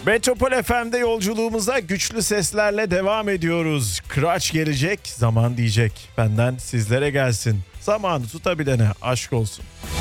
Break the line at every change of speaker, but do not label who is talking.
Metropol FM'de yolculuğumuza güçlü seslerle devam ediyoruz. Kıraç gelecek, zaman diyecek. Benden sizlere gelsin. Zamanı tutabilene aşk olsun.